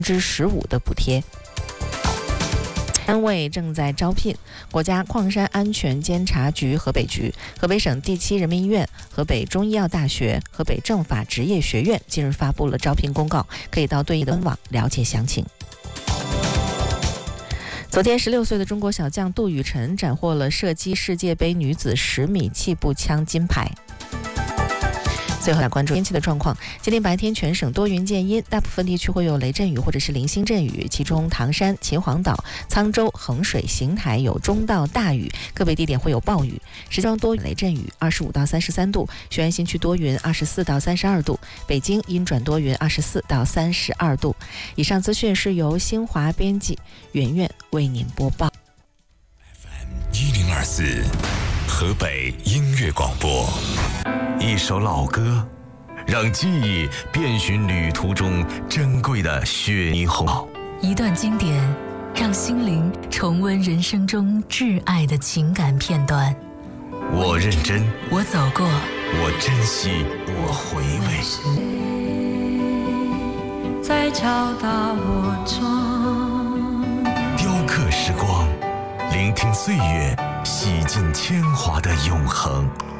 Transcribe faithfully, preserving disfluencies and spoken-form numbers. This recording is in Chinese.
之十五的补贴。单位正在招聘国家矿山安全监察局河北局、河北省第七人民医院、河北中医药大学、河北政法职业学院近日发布了招聘公告，可以到对应的官网了解详情。昨天，十六岁的中国小将杜雨辰斩获了射击世界杯女子十米气步枪金牌。最后来关注天气的状况。今天白天全省多云见阴，大部分地区会有雷阵雨或者是零星阵雨，其中唐山、秦皇岛、沧州、衡水、邢台有中到大雨，个别地点会有暴雨。石家庄多云雷阵雨，二十五到三十三度；雄安新区多云，二十四到三十二度；北京阴转多云，二十四到三十二度。以上资讯是由新华编辑圆圆为您播报。 F M 一零二四，河北音乐广播。一首老歌，让记忆遍寻旅途中珍贵的血泥红； 一段经典，让心灵重温人生中挚爱的情感片段。 我认真， 我走过， 我珍惜，我回味。在敲打我窗， 雕刻时光，聆听岁月洗尽铅华的永恒。